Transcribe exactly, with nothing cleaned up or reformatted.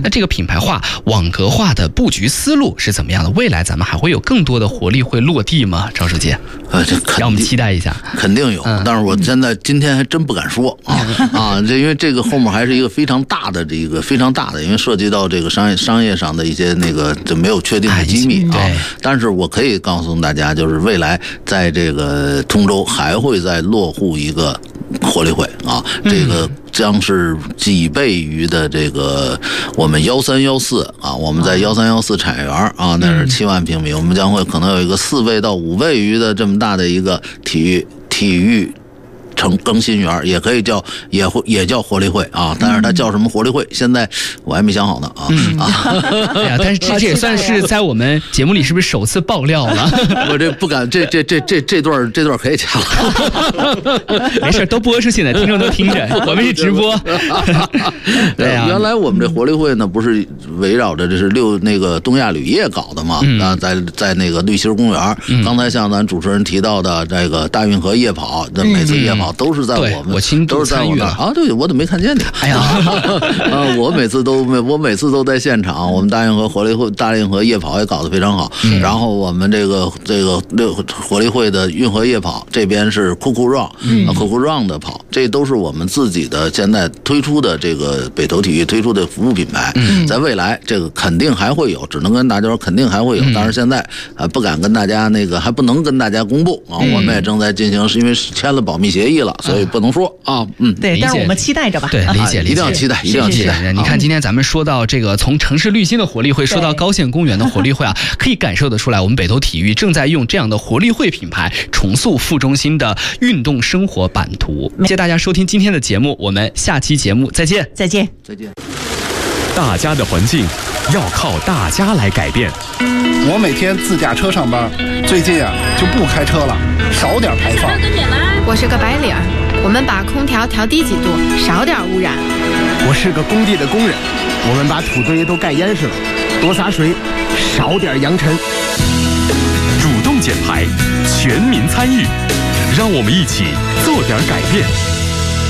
那这个品牌化、网格化的布局思路是怎么样的？未来咱们还会有更多的活力会落地吗？赵书记， 呃，这让我们期待一下。 肯定有，嗯、但是我现在今天还真不敢说啊啊！这因为这个后面还是一个非常大的这个非常大的，因为涉及到这个商业商业上的一些那个就没有确定的机密啊。但是我可以告诉大家，就是未来在这个通州还会再落户一个活力会啊，这个将是几倍于的这个我们幺三幺四啊，我们在幺三幺四产业园啊，那是七万平米，我们将会可能有一个四倍到五倍于的这么大的一个体育体育成更新园，也可以叫也会也叫活力会啊，但是它叫什么活力会，现在我还没想好呢啊、嗯、 啊！对啊，但是这这也算是在我们节目里是不是首次爆料了？ 我这不敢，这这这这这段这段可以掐了， 没事都播出去呢，听众都听着，我们是直播。 对啊，原来我们这活力会呢，不是围绕着这是六那个东亚铝业搞的嘛？嗯、啊，在在那个绿心公园，嗯、刚才像咱主持人提到的这个大运河夜跑，这每次夜跑。都是在我们， 我亲都是在我那啊，对，我怎么没看见你？ 哎呀， 啊，我每次都我每次都在现场。我们大运河活力会、大运河夜跑也搞得非常好。嗯、然后我们这个这个六活力会的运河夜跑这边是酷酷 run， 嗯，酷酷 run 的跑，这都是我们自己的现在推出的这个北投体育推出的服务品牌。嗯，在未来这个肯定还会有，只能跟大家说肯定还会有，嗯、但是现在啊不敢跟大家那个还不能跟大家公布啊，嗯、我们也正在进行，是因为签了保密协议了。所以不能说啊，嗯， 对，但是我们期待着吧。 对，理解理解， 一定要期待，一定要期待。 你看，今天咱们说到这个，从城市绿心的活力会说到高县公园的活力会啊，可以感受得出来，我们北投体育正在用这样的活力会品牌重塑副中心的运动生活版图。谢谢大家收听今天的节目，我们下期节目再见， 再见， 再见。 大家的环境要靠大家来改变。 我每天自驾车上班，最近啊就不开车了，少点排放。 我是个白领，我们把空调调低几度，少点污染。 我是个工地的工人，我们把土堆都盖严实了，多洒水，少点扬尘。 主动减排，全民参与，让我们一起做点改变。